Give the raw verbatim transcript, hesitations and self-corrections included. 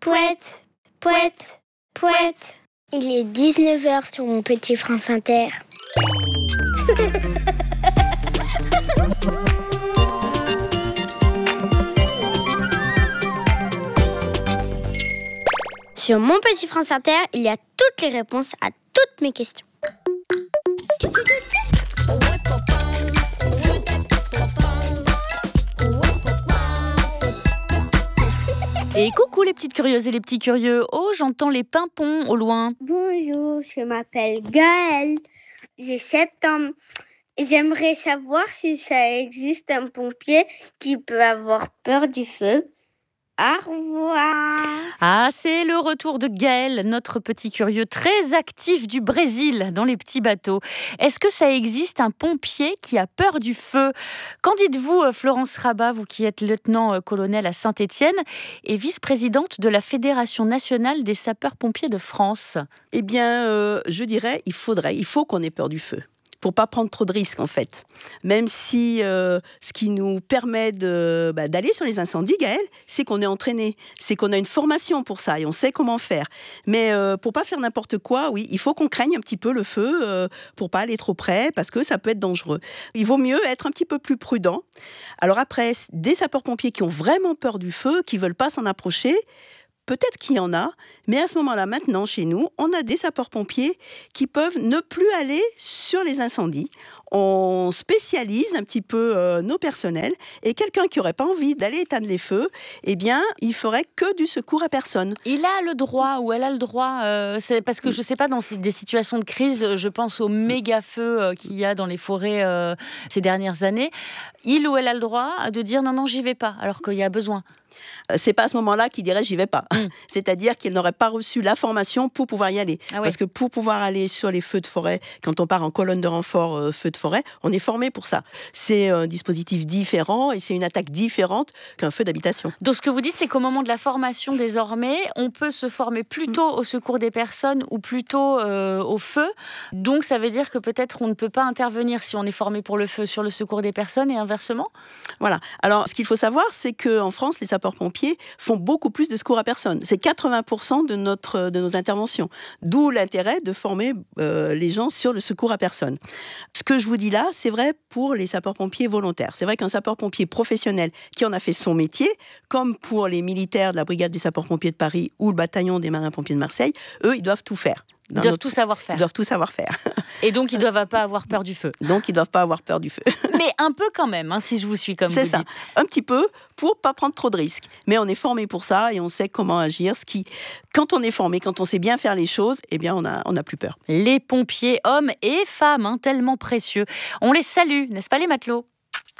Pouette, pouette, pouette. Il est dix-neuf heures sur mon petit France Inter. Sur mon petit France Inter, il y a toutes les réponses à toutes mes questions. Et coucou les petites curieuses et les petits curieux. Oh, j'entends les pimpons au loin. Bonjour, je m'appelle Gaëlle. J'ai sept ans. J'aimerais savoir si ça existe un pompier qui peut avoir peur du feu. Au revoir. Ah, c'est le retour de Gaël, notre petit curieux très actif du Brésil dans les petits bateaux. Est-ce que ça existe un pompier qui a peur du feu ? Qu'en dites-vous, Florence Rabat, vous qui êtes lieutenant-colonel à Saint-Étienne et vice-présidente de la Fédération nationale des sapeurs-pompiers de France ? Eh bien, euh, je dirais, il faudrait, il faut qu'on ait peur du feu, pour pas prendre trop de risques en fait. Même si euh, ce qui nous permet de, bah, d'aller sur les incendies, Gaëlle, c'est qu'on est entraîné, c'est qu'on a une formation pour ça et on sait comment faire. Mais euh, pour pas faire n'importe quoi, oui, il faut qu'on craigne un petit peu le feu euh, pour pas aller trop près parce que ça peut être dangereux. Il vaut mieux être un petit peu plus prudent. Alors après, des sapeurs-pompiers qui ont vraiment peur du feu, qui veulent pas s'en approcher, peut-être qu'il y en a, mais à ce moment-là, maintenant, chez nous, on a des sapeurs-pompiers qui peuvent ne plus aller sur les incendies. On spécialise un petit peu euh, nos personnels et quelqu'un qui n'aurait pas envie d'aller éteindre les feux, eh bien, il ferait que du secours à personne. Il a le droit ou elle a le droit, euh, c'est parce que je ne sais pas, dans des situations de crise, je pense aux méga feux euh, qu'il y a dans les forêts euh, ces dernières années, il ou elle a le droit de dire non, non, j'y vais pas, alors qu'il y a besoin. C'est pas à ce moment-là qu'il dirait j'y vais pas. Mmh. C'est-à-dire qu'il n'aurait pas reçu la formation pour pouvoir y aller. Ah ouais. Parce que pour pouvoir aller sur les feux de forêt, quand on part en colonne de renfort euh, feu de forêt, on est formé pour ça. C'est un dispositif différent et c'est une attaque différente qu'un feu d'habitation. Donc ce que vous dites, c'est qu'au moment de la formation désormais, on peut se former plutôt au secours des personnes ou plutôt euh, au feu. Donc ça veut dire que peut-être on ne peut pas intervenir si on est formé pour le feu sur le secours des personnes et inversement ? Voilà. Alors ce qu'il faut savoir, c'est qu'en France, les sapeurs-pompiers font beaucoup plus de secours à personne. C'est quatre-vingts pour cent de, notre, de nos interventions. D'où l'intérêt de former euh, les gens sur le secours à personne. Ce que je vous dis là, c'est vrai pour les sapeurs-pompiers volontaires. C'est vrai qu'un sapeur-pompier professionnel qui en a fait son métier, comme pour les militaires de la brigade des sapeurs-pompiers de Paris ou le bataillon des marins-pompiers de Marseille, eux, ils doivent tout faire. Ils doivent notre... tout savoir faire. Ils doivent tout savoir faire. Et donc, ils ne doivent pas avoir peur du feu. Donc, ils ne doivent pas avoir peur du feu. Mais un peu quand même, hein, si je vous suis comme C'est vous ça. dites. Un petit peu pour ne pas prendre trop de risques. Mais on est formé pour ça et on sait comment agir. Ce qui, quand on est formé, quand on sait bien faire les choses, eh bien, on n'a on a plus peur. Les pompiers, hommes et femmes, hein, tellement précieux. On les salue, n'est-ce pas les matelots ?